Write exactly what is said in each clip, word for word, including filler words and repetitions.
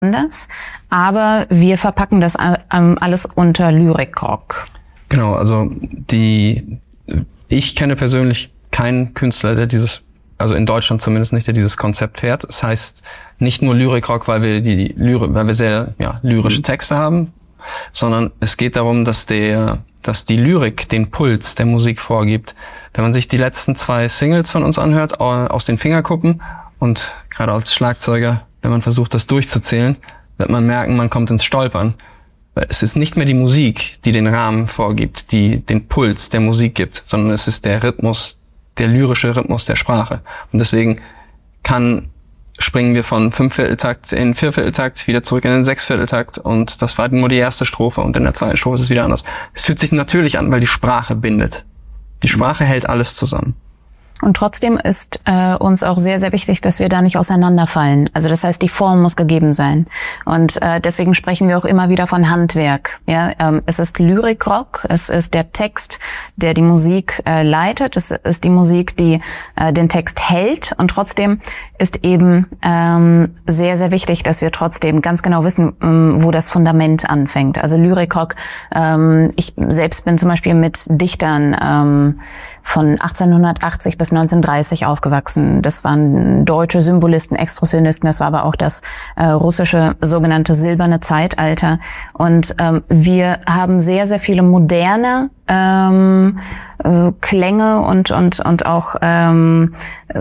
anders, aber wir verpacken das ähm, alles unter Lyrikrock. Genau, also die ich kenne persönlich keinen Künstler, der dieses, also in Deutschland zumindest nicht, der dieses Konzept fährt. Das heißt nicht nur Lyrikrock, weil wir die Lyrik, weil wir sehr ja, lyrische Texte haben, sondern es geht darum, dass der, dass die Lyrik den Puls der Musik vorgibt. Wenn man sich die letzten zwei Singles von uns anhört, aus den Fingerkuppen, und gerade als Schlagzeuger, wenn man versucht, das durchzuzählen, wird man merken, man kommt ins Stolpern. Weil es ist nicht mehr die Musik, die den Rahmen vorgibt, die den Puls der Musik gibt, sondern es ist der Rhythmus, der lyrische Rhythmus der Sprache. Und deswegen kann, springen wir von Fünfvierteltakt in Viervierteltakt wieder zurück in den Sechsvierteltakt, und das war nur die erste Strophe, und in der zweiten Strophe ist es wieder anders. Es fühlt sich natürlich an, weil die Sprache bindet. Die Sprache hält alles zusammen. Und trotzdem ist äh, uns auch sehr, sehr wichtig, dass wir da nicht auseinanderfallen. Also das heißt, die Form muss gegeben sein. Und äh, deswegen sprechen wir auch immer wieder von Handwerk. Ja, ähm, es ist Lyrikrock, es ist der Text, der die Musik äh, leitet, es ist die Musik, die äh, den Text hält. Und trotzdem ist eben ähm, sehr, sehr wichtig, dass wir trotzdem ganz genau wissen, ähm, wo das Fundament anfängt. Also Lyrikrock, ähm, ich selbst bin zum Beispiel mit Dichtern ähm, von achtzehnhundertachtzig bis neunzehnhundertdreißig aufgewachsen. Das waren deutsche Symbolisten, Expressionisten, das war aber auch das äh, russische sogenannte silberne Zeitalter. Und ähm, wir haben sehr, sehr viele moderne ähm, äh, Klänge und und und auch ähm,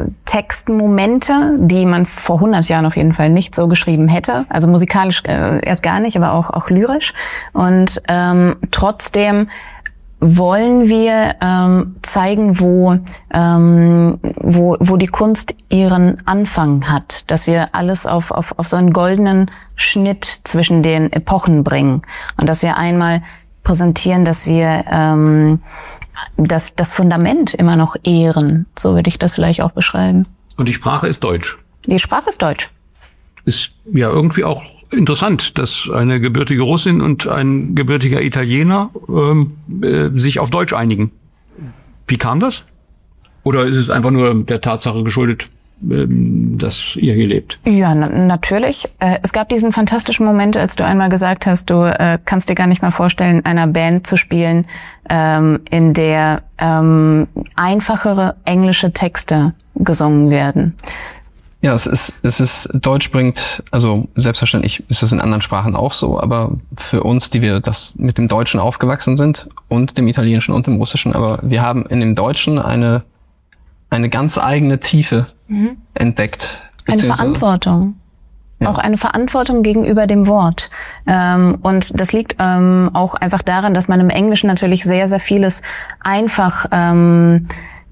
Textmomente, die man vor hundert Jahren auf jeden Fall nicht so geschrieben hätte. Also musikalisch äh, erst gar nicht, aber auch auch lyrisch. Und ähm, trotzdem wollen wir ähm, zeigen, wo ähm, wo wo die Kunst ihren Anfang hat, dass wir alles auf auf auf so einen goldenen Schnitt zwischen den Epochen bringen, und dass wir einmal präsentieren, dass wir ähm, das das Fundament immer noch ehren. So würde ich das vielleicht auch beschreiben. Und die Sprache ist Deutsch. Die Sprache ist Deutsch. Ist ja irgendwie auch interessant, dass eine gebürtige Russin und ein gebürtiger Italiener ähm, äh, sich auf Deutsch einigen. Wie kam das? Oder ist es einfach nur der Tatsache geschuldet, ähm, dass ihr hier lebt? Ja, na- natürlich. Äh, es gab diesen fantastischen Moment, als du einmal gesagt hast, du äh, kannst dir gar nicht mal vorstellen, in einer Band zu spielen, ähm, in der ähm, einfachere englische Texte gesungen werden. Ja, es ist, es ist, Deutsch bringt, also selbstverständlich ist es in anderen Sprachen auch so, aber für uns, die wir das mit dem Deutschen aufgewachsen sind und dem Italienischen und dem Russischen, aber wir haben in dem Deutschen eine, eine ganz eigene Tiefe mhm. entdeckt. Eine Verantwortung. Ja. Auch eine Verantwortung gegenüber dem Wort. Ähm, und das liegt ähm, auch einfach daran, dass man im Englischen natürlich sehr, sehr vieles einfach ähm,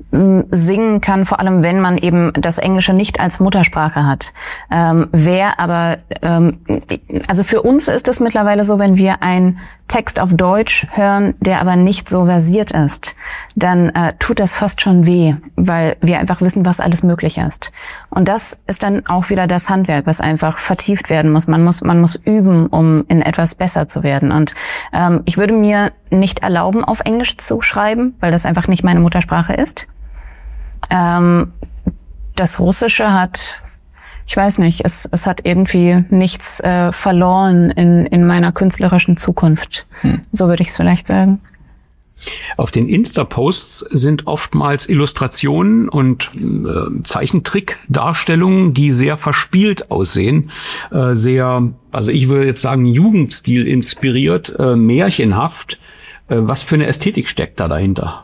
singen kann, vor allem wenn man eben das Englische nicht als Muttersprache hat. Ähm, wer aber, ähm, also für uns ist es mittlerweile so, wenn wir einen Text auf Deutsch hören, der aber nicht so versiert ist, dann äh, tut das fast schon weh, weil wir einfach wissen, was alles möglich ist. Und das ist dann auch wieder das Handwerk, was einfach vertieft werden muss. Man muss, man muss üben, um in etwas besser zu werden. Und ähm, ich würde mir nicht erlauben, auf Englisch zu schreiben, weil das einfach nicht meine Muttersprache ist. Ähm, das Russische hat, ich weiß nicht, es, es hat irgendwie nichts äh, verloren in, in meiner künstlerischen Zukunft. Hm. So würde ich es vielleicht sagen. Auf den Insta-Posts sind oftmals Illustrationen und äh, Zeichentrick-Darstellungen, die sehr verspielt aussehen, äh, sehr, also ich würde jetzt sagen, Jugendstil inspiriert, äh, märchenhaft. Äh, was für eine Ästhetik steckt da dahinter?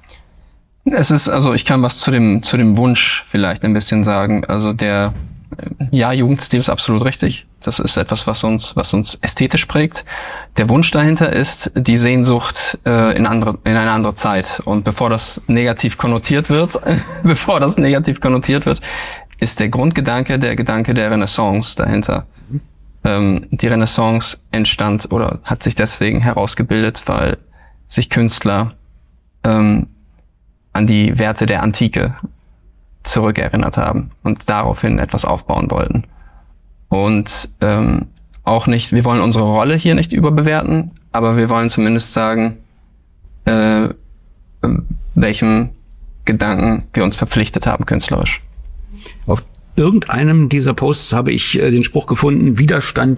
Es ist, also ich kann was zu dem zu dem Wunsch vielleicht ein bisschen sagen. Also der, ja, Jugendstil ist absolut richtig. Das ist etwas, was uns was uns ästhetisch prägt. Der Wunsch dahinter ist die Sehnsucht äh, in andere in eine andere Zeit. Und bevor das negativ konnotiert wird, bevor das negativ konnotiert wird, ist der Grundgedanke der Gedanke der Renaissance dahinter. Mhm. Ähm, die Renaissance entstand oder hat sich deswegen herausgebildet, weil sich Künstler ähm, an die Werte der Antike zurückerinnert haben und daraufhin etwas aufbauen wollten. Und ähm, auch nicht, wir wollen unsere Rolle hier nicht überbewerten, aber wir wollen zumindest sagen, äh, welchem Gedanken wir uns verpflichtet haben künstlerisch. Auf irgendeinem dieser Posts habe ich äh, den Spruch gefunden, Widerstand